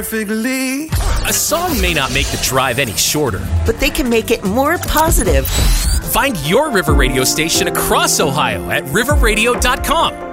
perfectly. A song may not make the drive any shorter, but they can make it more positive. Find your River Radio station across Ohio at riverradio.com.